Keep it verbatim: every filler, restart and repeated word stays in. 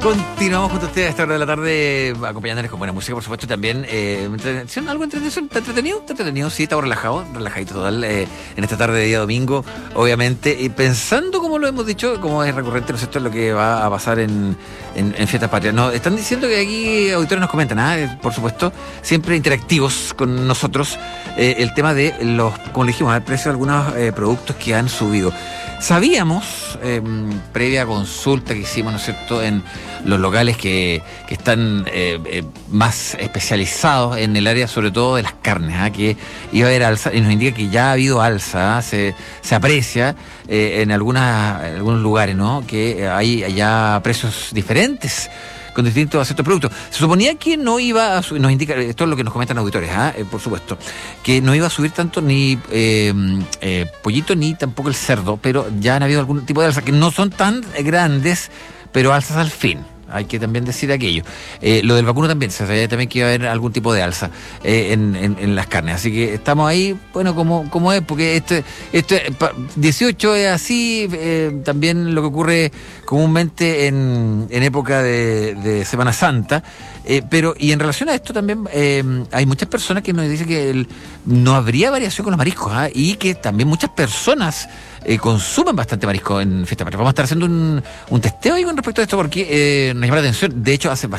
Continuamos junto a ustedes a esta hora de la tarde, acompañándoles con buena música, por supuesto, también. Eh, entretención, algo entretenido, ¿está entretenido? ¿Está entretenido? Sí, está relajado, relajadito total, eh, en esta tarde de día domingo, obviamente, y pensando, como lo hemos dicho, como es recurrente, ¿no es cierto?, lo que va a pasar en, en, en Fiestas Patrias. Nos están diciendo que aquí auditores nos comentan, ¿ah? Por supuesto, siempre interactivos con nosotros, eh, el tema de los, como le dijimos, el precio de algunos eh, productos que han subido. Sabíamos, eh, previa consulta que hicimos, ¿no es cierto?, en los locales que, que están eh, eh, más especializados en el área, sobre todo de las carnes, ¿eh? Que iba a haber alza, y nos indica que ya ha habido alza, ¿eh? se, se aprecia eh, en, algunas, en algunos lugares, ¿no?, que hay ya precios diferentes con distintos a ciertos productos. Se suponía que no iba a subir, nos indica, esto es lo que nos comentan auditores, ¿eh? Eh, por supuesto, que no iba a subir tanto ni eh, eh, pollito ni tampoco el cerdo, pero ya han habido algún tipo de alza, que no son tan grandes, pero alzas al fin. Hay que también decir aquello. Eh, lo del vacuno también, se sabía también que iba a haber algún tipo de alza eh, en, en, en las carnes. Así que estamos ahí, bueno, como, como es, porque este, este dieciocho es así, eh, también lo que ocurre comúnmente en, en época de, de Semana Santa. Eh, pero, y en relación a esto también, eh, hay muchas personas que nos dicen que el, no habría variación con los mariscos, ¿eh? Y que también muchas personas eh, consumen bastante marisco en Fiesta Patria. Vamos a estar haciendo un, un testeo ahí con respecto a esto porque eh, nos llama la atención. De hecho, hace